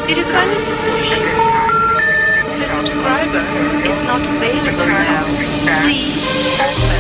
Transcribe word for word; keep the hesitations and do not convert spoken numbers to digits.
It is kindly to push. The subscriber is not available now. Please hold.